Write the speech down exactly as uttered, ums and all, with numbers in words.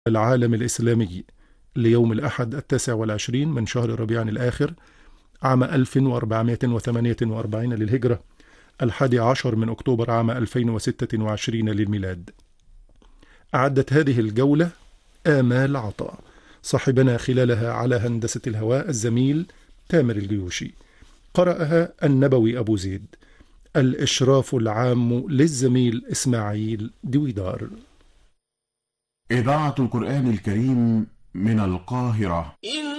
العالم الإسلامي ليوم الأحد التاسع والعشرين من شهر ربيع الآخر عام ألف وأربعمائة وثمانية وأربعين للهجرة، الحادي عشر من أكتوبر عام ألفين وستة وعشرين للميلاد. أعدت هذه الجولة آمال عطا، صاحبنا خلالها على هندسة الهواء الزميل تامر الجيوشي، قرأها النبوي أبو زيد، الإشراف العام للزميل إسماعيل دويدار. إذاعة القرآن الكريم من القاهرة.